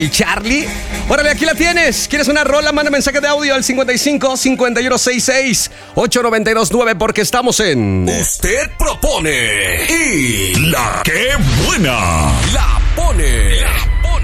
Y Charlie, órale, aquí la tienes. ¿Quieres una rola? Manda mensaje de audio al 55 5166 8929 porque estamos en Usted propone y la que buena La Pone.